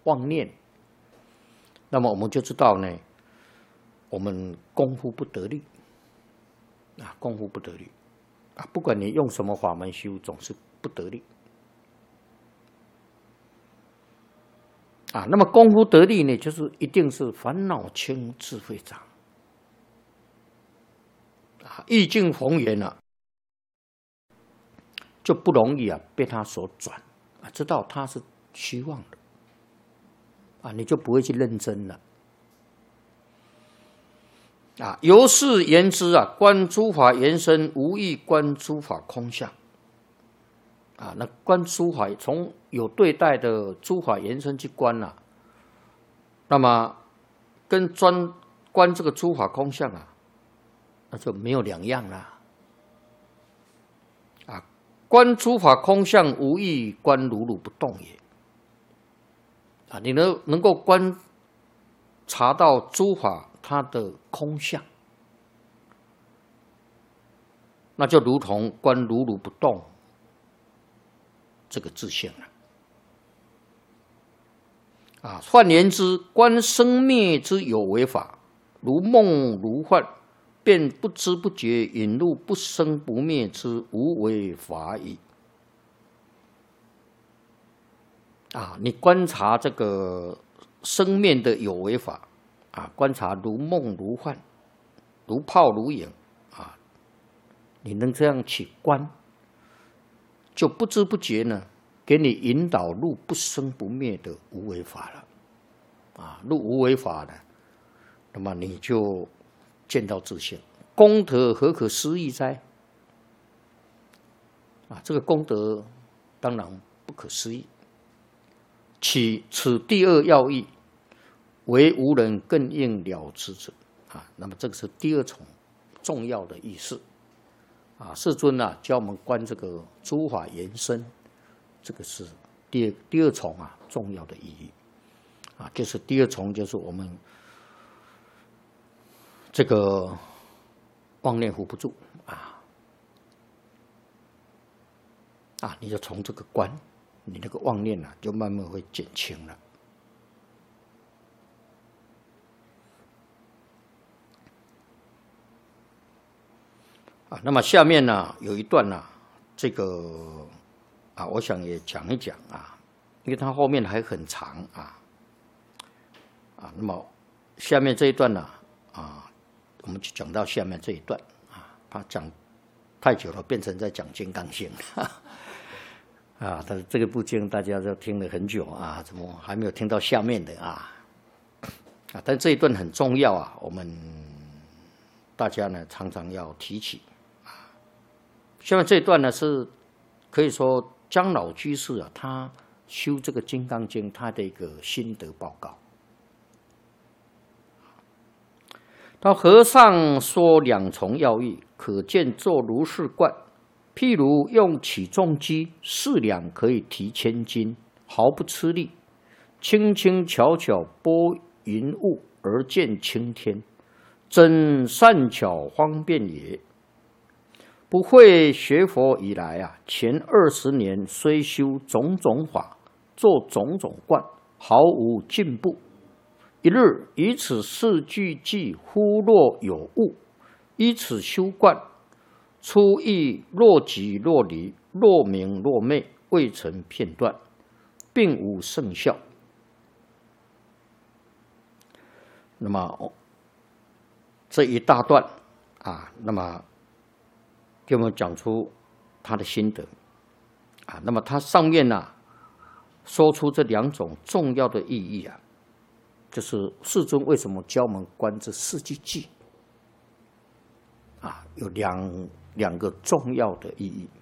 妄念，那么我们就知道呢，我们功夫不得力啊，功夫不得力啊，不管你用什么法门修，总是不得力啊。那么功夫得力呢，就是一定是烦恼轻，智慧长啊，意境逢源啊，就不容易啊被他所转啊，知道他是虚妄的啊，你就不会去认真了啊。由是言之啊，观诸法缘生，无异观诸法空相啊。那观诸法，从有对待的诸法缘生去观啊，那么跟观这个诸法空相啊，那就没有两样了。观诸法空相，无异观如如不动也。啊，你能够观察到诸法它的空相，那就如同观如如不动这个自性了。啊，换言之，观生灭之有为法，如梦如幻，便不知不觉引入不生不灭之无为法矣。啊，你观察这个生灭的有为法啊，观察如梦如幻，如泡如影啊，你能这样去观，就不知不觉呢，给你引导入不生不灭的无为法了。啊，入无为法呢，那么你就见到自性，功德何可思议哉？啊，这个功德当然不可思议。此第二要义，为无人更应了之者啊。那么这个是第二重重要的意思啊。世尊啊，教我们观这个诸法缘生，这个是第二重啊重要的意义啊。就是第二重，就是我们这个妄念扶不住啊，你就从这个观。你那个妄念啊，就慢慢会减轻了。啊，那么下面呢有一段呢，这个啊，我想也讲一讲啊，因为它后面还很长啊。那么下面这一段呢我们就讲到下面这一段啊，怕讲太久了，变成在讲《金刚经》。啊，但是这个部经大家都听了很久啊，怎么还没有听到下面的啊？但这一段很重要啊，我们大家呢常常要提起啊。下面这一段呢是可以说姜老居士啊，他修这个《金刚经》他的一个心得报告。他和尚说两重要义，可见作如是观。譬如用起重机4两可以提1000斤，毫不吃力，轻轻巧巧拨云雾而见青天，真善巧方便也。不会学佛以来啊，前20年虽修种种法，做种种观，毫无进步。一日以此4句偈忽若有悟，依此修观。初亦若即若离，若明若昧，未曾片段，并无圣效。那么这一大段啊，那么给我们讲出他的心得啊。那么他上面呢说出这2种重要的意义啊，就是世尊为什么教我们观这4句偈啊，有两个重要的意义，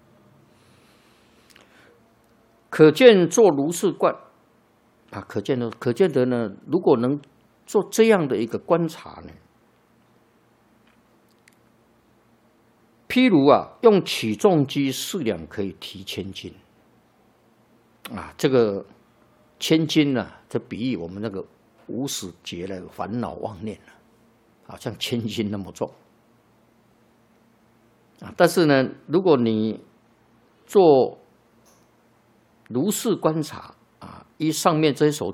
可见作如是观啊，可见得呢，如果能做这样的一个观察呢，譬如啊，用起重机4两可以提1000斤啊，这个1000斤呢，这比喻我们那个50劫的烦恼妄念啊，像1000斤那么重。但是呢，如果你做如是观察啊，依上面这一首